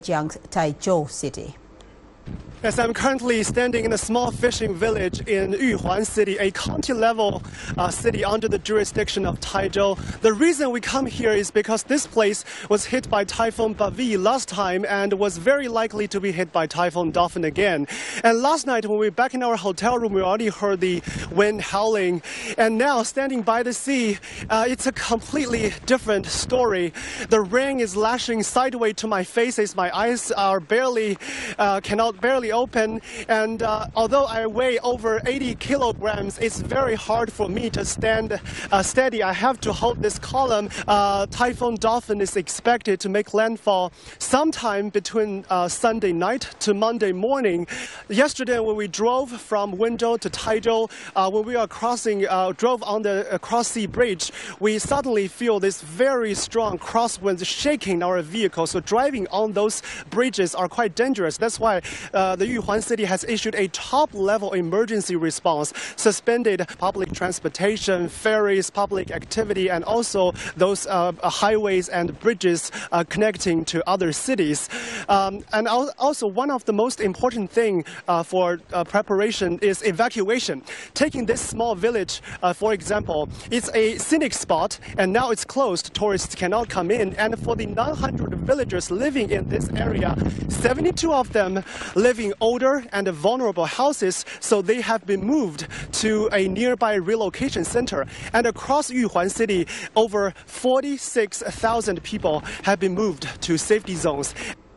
Zhejiang's Taizhou city. Yes, I'm currently standing in a small fishing village in Yuhuan City, a county-level city under the jurisdiction of Taizhou. The reason we come here is because this place was hit by Typhoon Bavi last time and was very likely to be hit by Typhoon Dauphin again. And last night when we were back in our hotel room, we already heard the wind howling. And now, standing by the sea, it's a completely different story. The rain is lashing sideways to my face as my eyes are barely open, and although I weigh over 80 kilograms, it's very hard for me to stand steady. I have to hold this column. Typhoon Dauphin is expected to make landfall sometime between Sunday night to Monday morning. Yesterday, when we drove from Wenzhou to Taizhou, when we are drove on the cross-sea bridge, we suddenly feel this very strong crosswinds shaking our vehicle. So driving on those bridges are quite dangerous. That's why the Yuhuan City has issued a top-level emergency response, suspended public transportation, ferries, public activity, and also those highways and bridges connecting to other cities. And also, one of the most important thing for preparation is evacuation. Taking this small village, for example, it's a scenic spot, and now it's closed. Tourists cannot come in. And for the 900 villagers living in this area, 72 of them live in older and vulnerable houses, so they have been moved to a nearby relocation center. And across Yuhuan City, over 46,000 people have been moved to safety zones.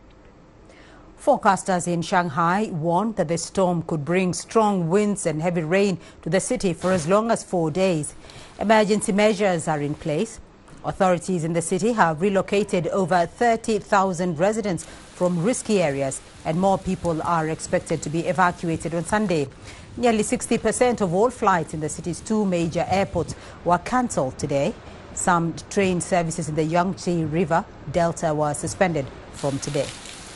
Forecasters in Shanghai warned that the storm could bring strong winds and heavy rain to the city for as long as 4 days. Emergency measures are in place. Authorities in the city have relocated over 30,000 residents from risky areas, and more people are expected to be evacuated on Sunday. Nearly 60% of all flights in the city's two major airports were cancelled today. Some train services in the Yangtze River Delta were suspended from today.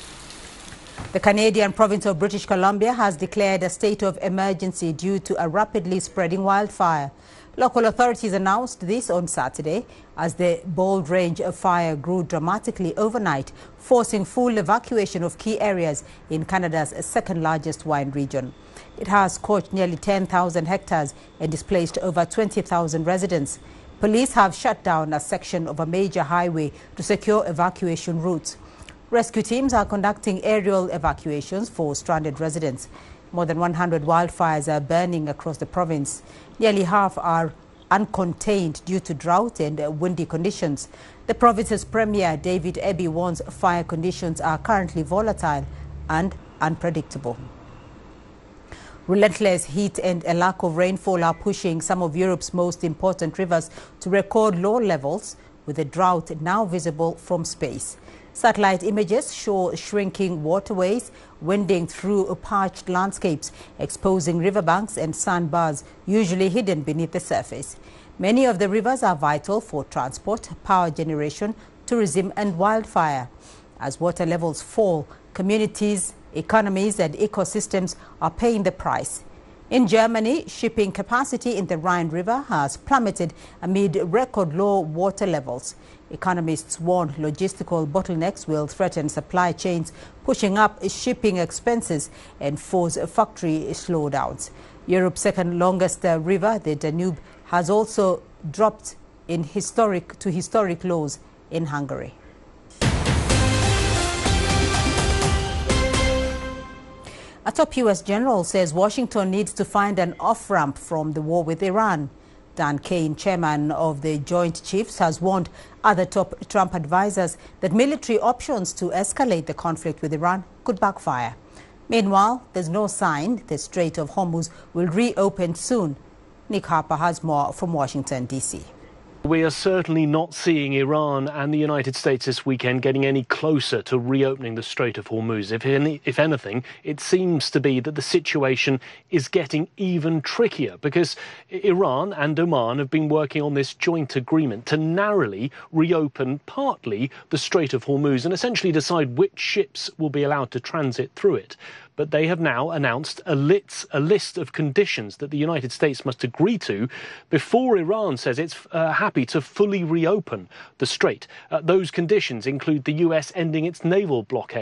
The Canadian province of British Columbia has declared a state of emergency due to a rapidly spreading wildfire. Local authorities announced this on Saturday as the bold range of fire grew dramatically overnight, forcing full evacuation of key areas in Canada's second-largest wine region. It has scorched nearly 10,000 hectares and displaced over 20,000 residents. Police have shut down a section of a major highway to secure evacuation routes. Rescue teams are conducting aerial evacuations for stranded residents. More than 100 wildfires are burning across the province. Nearly half are uncontained due to drought and windy conditions. The province's Premier, David Eby, warns fire conditions are currently volatile and unpredictable. Relentless heat and a lack of rainfall are pushing some of Europe's most important rivers to record low levels, with the drought now visible from space. Satellite images show shrinking waterways winding through parched landscapes, exposing riverbanks and sandbars usually hidden beneath the surface. Many of the rivers are vital for transport, power generation, tourism and wildfire. As water levels fall, communities, economies and ecosystems are paying the price. In Germany, shipping capacity in the Rhine River has plummeted amid record low water levels. Economists warn logistical bottlenecks will threaten supply chains, pushing up shipping expenses and force factory slowdowns. Europe's second longest river, the Danube, has also dropped to historic lows in Hungary. A top U.S. general says Washington needs to find an off-ramp from the war with Iran. Dan Kane, chairman of the Joint Chiefs, has warned other top Trump advisors that military options to escalate the conflict with Iran could backfire. Meanwhile, there's no sign the Strait of Hormuz will reopen soon. Nick Harper has more from Washington, D.C. We are certainly not seeing Iran and the United States this weekend getting any closer to reopening the Strait of Hormuz. If anything, it seems to be that the situation is getting even trickier because Iran and Oman have been working on this joint agreement to narrowly reopen partly the Strait of Hormuz and essentially decide which ships will be allowed to transit through it. But they have now announced a list of conditions that the United States must agree to before Iran says it's happy to fully reopen the strait. Those conditions include the US ending its naval blockade